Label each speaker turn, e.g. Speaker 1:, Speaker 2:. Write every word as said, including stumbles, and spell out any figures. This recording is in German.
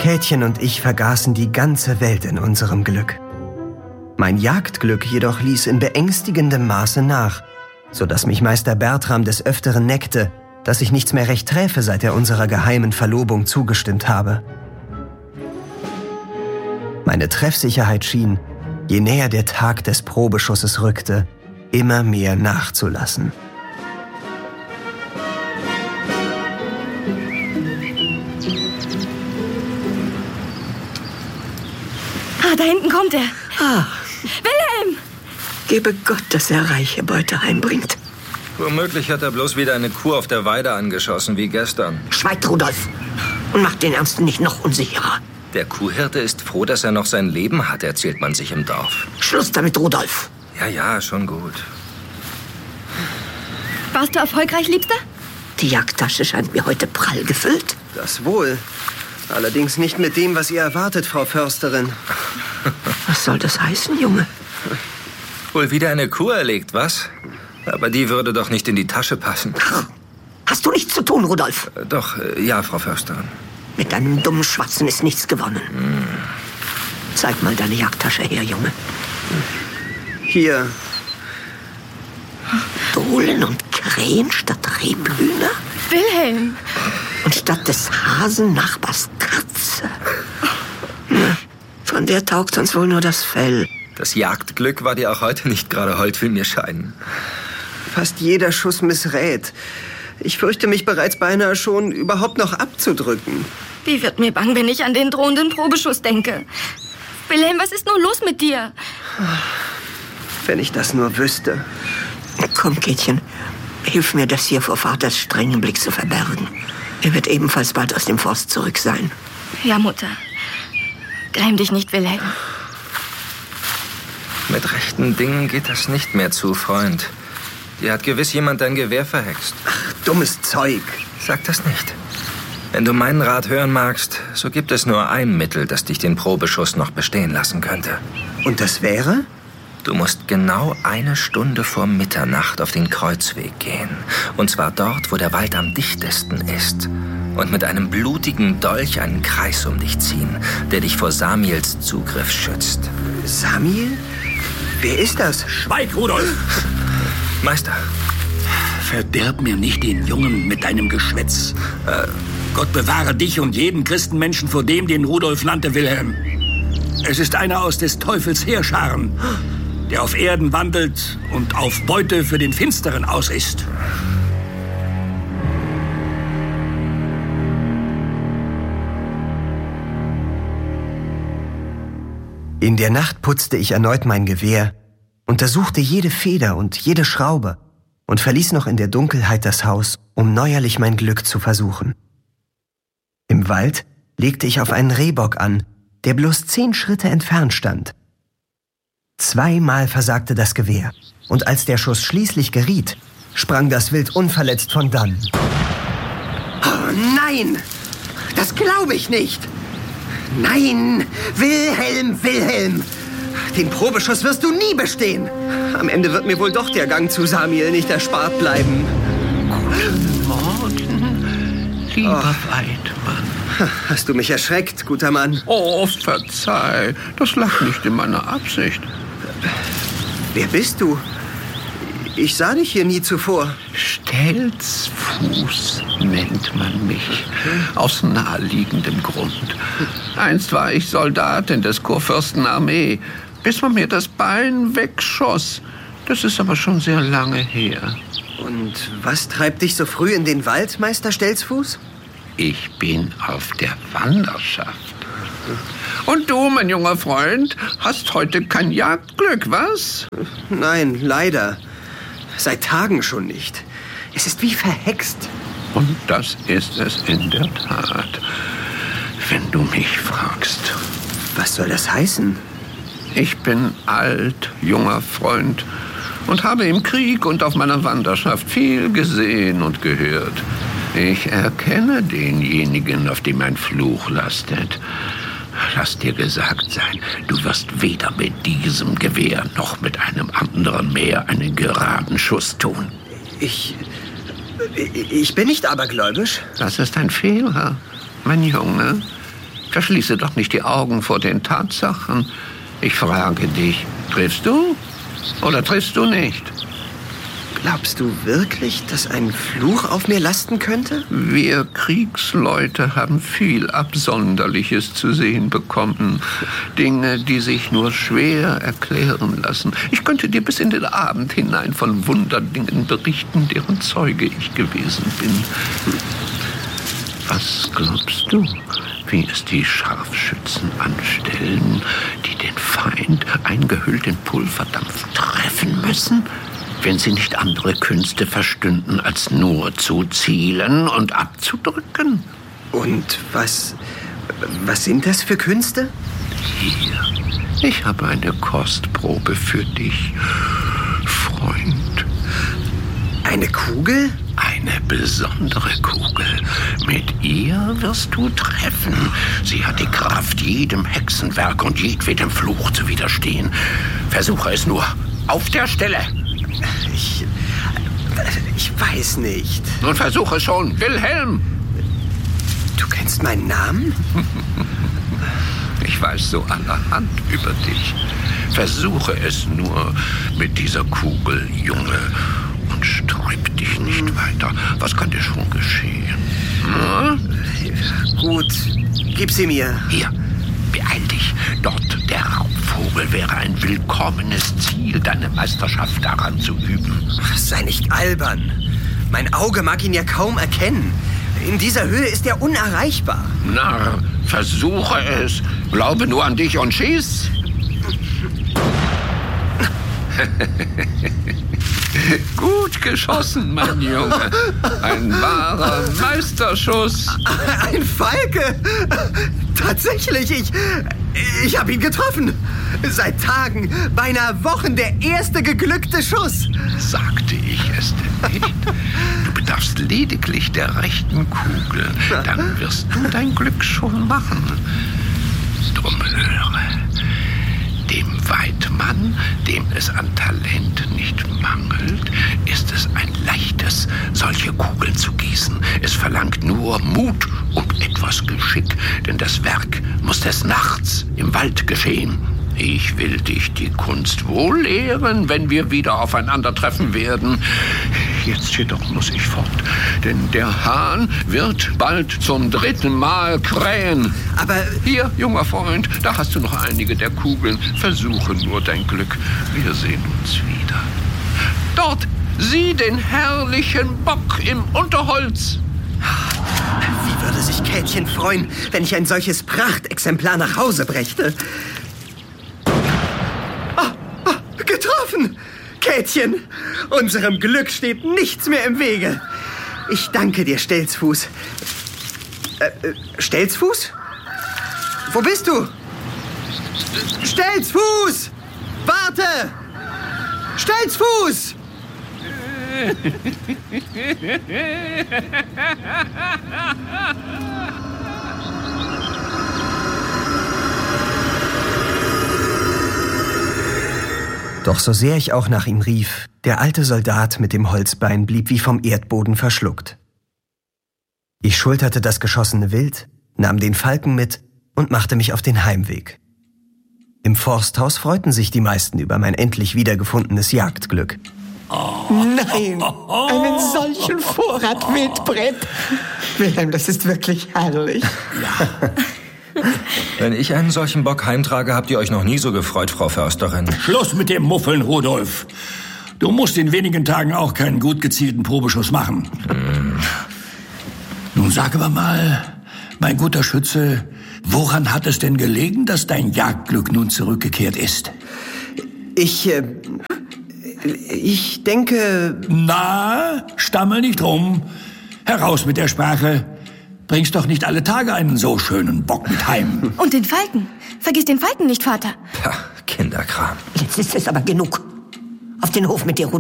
Speaker 1: Käthchen und ich vergaßen die ganze Welt in unserem Glück. Mein Jagdglück jedoch ließ in beängstigendem Maße nach, sodass mich Meister Bertram des Öfteren neckte, dass ich nichts mehr recht träfe, seit er unserer geheimen Verlobung zugestimmt habe. Meine Treffsicherheit schien, je näher der Tag des Probeschusses rückte, immer mehr nachzulassen.
Speaker 2: Ah, da hinten kommt er.
Speaker 3: Ah.
Speaker 2: Wilhelm!
Speaker 3: Gebe Gott, dass er reiche Beute heimbringt.
Speaker 4: Womöglich hat er bloß wieder eine Kuh auf der Weide angeschossen, wie gestern.
Speaker 3: Schweigt, Rudolf! Und macht den Ernsten nicht noch unsicherer.
Speaker 4: Der Kuhhirte ist froh, dass er noch sein Leben hat, erzählt man sich im Dorf.
Speaker 3: Schluss damit, Rudolf!
Speaker 4: Ja, ja, schon gut.
Speaker 2: Warst du erfolgreich, Liebster?
Speaker 3: Die Jagdtasche scheint mir heute prall gefüllt.
Speaker 1: Das wohl. Allerdings nicht mit dem, was ihr erwartet, Frau Försterin.
Speaker 3: Was soll das heißen, Junge?
Speaker 4: Wohl wieder eine Kuh erlegt, was? Aber die würde doch nicht in die Tasche passen.
Speaker 3: Hast du nichts zu tun, Rudolf?
Speaker 4: Äh, doch, äh, ja, Frau Försterin.
Speaker 3: Mit deinem dummen Schwatzen ist nichts gewonnen.
Speaker 4: Hm.
Speaker 3: Zeig mal deine Jagdtasche her, Junge.
Speaker 1: Hier.
Speaker 3: Dohlen und Krähen statt Rebhühner?
Speaker 2: Wilhelm!
Speaker 3: Und statt des Hasen Nachbars Katze. Na, von der taugt uns wohl nur das Fell.
Speaker 4: Das Jagdglück war dir auch heute nicht gerade hold, will mir scheinen.
Speaker 1: Fast jeder Schuss missrät. Ich fürchte mich bereits beinahe schon, überhaupt noch abzudrücken.
Speaker 2: Wie wird mir bang, wenn ich an den drohenden Probeschuss denke? Wilhelm, was ist nun los mit dir?
Speaker 1: Wenn ich das nur wüsste.
Speaker 3: Komm, Käthchen, hilf mir, das hier vor Vaters strengen Blick zu verbergen. Er wird ebenfalls bald aus dem Forst zurück sein.
Speaker 2: Ja, Mutter. Gräm dich nicht, Wilhelm.
Speaker 4: Mit rechten Dingen geht das nicht mehr zu, Freund. Dir hat gewiss jemand dein Gewehr verhext.
Speaker 1: Ach, dummes Zeug.
Speaker 4: Sag das nicht. Wenn du meinen Rat hören magst, so gibt es nur ein Mittel, das dich den Probeschuss noch bestehen lassen könnte.
Speaker 1: Und das wäre?
Speaker 4: Du musst genau eine Stunde vor Mitternacht auf den Kreuzweg gehen. Und zwar dort, wo der Wald am dichtesten ist. Und mit einem blutigen Dolch einen Kreis um dich ziehen, der dich vor Samiels Zugriff schützt.
Speaker 1: Samiel? Wer ist das?
Speaker 5: Schweig, Rudolf!
Speaker 4: Meister.
Speaker 5: Verderb mir nicht den Jungen mit deinem Geschwätz. Äh, Gott bewahre dich und jeden Christenmenschen vor dem, den Rudolf nannte Wilhelm. Es ist einer aus des Teufels Heerscharen, der auf Erden wandelt und auf Beute für den Finsteren aus ist.
Speaker 1: In der Nacht putzte ich erneut mein Gewehr, untersuchte jede Feder und jede Schraube und verließ noch in der Dunkelheit das Haus, um neuerlich mein Glück zu versuchen. Im Wald legte ich auf einen Rehbock an, der bloß zehn Schritte entfernt stand. Zweimal versagte das Gewehr, und als der Schuss schließlich geriet, sprang das Wild unverletzt von dannen.
Speaker 3: Oh nein! Das glaube ich nicht! Nein! Wilhelm, Wilhelm!
Speaker 1: Den Probeschuss wirst du nie bestehen. Am Ende wird mir wohl doch der Gang zu Samiel nicht erspart bleiben.
Speaker 6: Guten Morgen, lieber oh. Weidmann.
Speaker 1: Hast du mich erschreckt, guter Mann?
Speaker 6: Oh, verzeih, das lag nicht in meiner Absicht.
Speaker 1: Wer bist du? Ich sah dich hier nie zuvor.
Speaker 6: Stelzfuß nennt man mich, aus naheliegendem Grund. Einst war ich Soldatin des Kurfürsten Armee, bis man mir das Bein wegschoss. Das ist aber schon sehr lange her.
Speaker 1: Und was treibt dich so früh in den Wald, Meister Stelzfuß?
Speaker 6: Ich bin auf der Wanderschaft. Und du, mein junger Freund, hast heute kein Jagdglück, was?
Speaker 1: Nein, leider. Seit Tagen schon nicht. Es ist wie verhext.
Speaker 6: Und das ist es in der Tat, wenn du mich fragst.
Speaker 1: Was soll das heißen?
Speaker 6: Ich bin alt, junger Freund und habe im Krieg und auf meiner Wanderschaft viel gesehen und gehört. Ich erkenne denjenigen, auf dem ein Fluch lastet. Lass dir gesagt sein, du wirst weder mit diesem Gewehr noch mit einem anderen mehr einen geraden Schuss tun.
Speaker 1: Ich... ich bin nicht abergläubisch.
Speaker 6: Das ist ein Fehler, mein Junge. Verschließe doch nicht die Augen vor den Tatsachen. Ich frage dich, triffst du oder triffst du nicht?
Speaker 1: Glaubst du wirklich, dass ein Fluch auf mir lasten könnte?
Speaker 6: Wir Kriegsleute haben viel Absonderliches zu sehen bekommen. Dinge, die sich nur schwer erklären lassen. Ich könnte dir bis in den Abend hinein von Wunderdingen berichten, deren Zeuge ich gewesen bin. Was glaubst du, wie es die Scharfschützen anstellen, die den Feind eingehüllt in Pulverdampf treffen müssen? Wenn sie nicht andere Künste verstünden, als nur zu zielen und abzudrücken.
Speaker 1: Und was, was sind das für Künste?
Speaker 6: Hier, ich habe eine Kostprobe für dich, Freund.
Speaker 1: Eine Kugel?
Speaker 6: Eine besondere Kugel. Mit ihr wirst du treffen. Sie hat die Kraft, jedem Hexenwerk und jedwedem Fluch zu widerstehen. Versuche es nur. Auf der Stelle.
Speaker 1: Ich... Ich weiß nicht.
Speaker 6: Nun versuche schon. Wilhelm!
Speaker 1: Du kennst meinen Namen?
Speaker 6: Ich weiß so allerhand über dich. Versuche es nur mit dieser Kugel, Junge. Und sträub dich nicht weiter. Was kann dir schon geschehen? Hm?
Speaker 1: Gut, gib sie mir.
Speaker 6: Hier, beeil dich. Dort der Raubvogel wäre ein willkommenes Ziel, deine Meisterschaft daran zu üben.
Speaker 1: Sei nicht albern. Mein Auge mag ihn ja kaum erkennen. In dieser Höhe ist er unerreichbar.
Speaker 6: Narr, versuche es. Glaube nur an dich und schieß. Gut geschossen, mein Junge. Ein wahrer Meisterschuss.
Speaker 1: Ein Falke? Tatsächlich, ich... Ich habe ihn getroffen. Seit Tagen, beinahe Wochen, der erste geglückte Schuss.
Speaker 6: Sagte ich es denn nicht? Du bedarfst lediglich der rechten Kugel. Dann wirst du dein Glück schon machen. Drum höre. Dem Weidmann, dem es an Talent nicht mangelt, ist es ein leichtes, solche Kugeln zu gießen. Es verlangt nur Mut und etwas Geschick, denn das Werk muss des Nachts im Wald geschehen. Ich will dich die Kunst wohl lehren, wenn wir wieder aufeinandertreffen werden. Jetzt jedoch muss ich fort, denn der Hahn wird bald zum dritten Mal krähen.
Speaker 1: Aber...
Speaker 6: Hier, junger Freund, da hast du noch einige der Kugeln. Versuche nur dein Glück. Wir sehen uns wieder. Dort, sieh den herrlichen Bock im Unterholz.
Speaker 1: Wie würde sich Käthchen freuen, wenn ich ein solches Prachtexemplar nach Hause brächte? Getroffen! Käthchen, unserem Glück steht nichts mehr im Wege. Ich danke dir, Stelzfuß. Äh, äh, Stelzfuß? Wo bist du? Stelzfuß! Warte! Stelzfuß! Doch so sehr ich auch nach ihm rief, der alte Soldat mit dem Holzbein blieb wie vom Erdboden verschluckt. Ich schulterte das geschossene Wild, nahm den Falken mit und machte mich auf den Heimweg. Im Forsthaus freuten sich die meisten über mein endlich wiedergefundenes Jagdglück.
Speaker 3: Nein, einen solchen Vorrat Wildbret. Wilhelm, das ist wirklich herrlich.
Speaker 5: Ja.
Speaker 4: Wenn ich einen solchen Bock heimtrage, habt ihr euch noch nie so gefreut, Frau Försterin.
Speaker 5: Schluss mit dem Muffeln, Rudolf. Du musst in wenigen Tagen auch keinen gut gezielten Probeschuss machen. Hm. Nun sag aber mal, mein guter Schütze, woran hat es denn gelegen, dass dein Jagdglück nun zurückgekehrt ist?
Speaker 1: Ich, äh, ich denke...
Speaker 5: Na, stammel nicht rum. Heraus mit der Sprache. Bringst doch nicht alle Tage einen so schönen Bock mit heim.
Speaker 2: Und den Falken. Vergiss den Falken nicht, Vater.
Speaker 4: Pah, Kinderkram.
Speaker 3: Jetzt ist es aber genug. Auf den Hof mit dir, Rudolf.